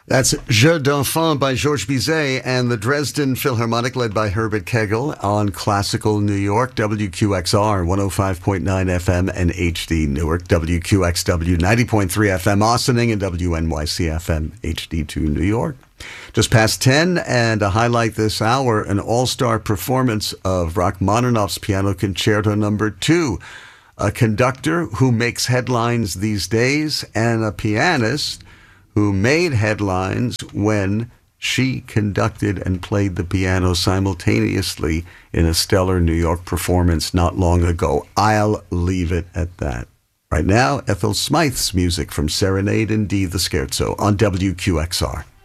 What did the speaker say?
That's Jeux d'Enfants by Georges Bizet and the Dresden Philharmonic led by Herbert Kegel on Classical New York, WQXR 105.9 FM and HD Newark, WQXW 90.3 FM Ossining, and WNYC FM HD2 New York. Just past 10, and a highlight this hour, an all-star performance of Rachmaninoff's Piano Concerto No. 2. A conductor who makes headlines these days and a pianist who made headlines when she conducted and played the piano simultaneously in a stellar New York performance not long ago. I'll leave it at that. Right now, Ethel Smythe's music from Serenade in D, the Scherzo, on WQXR.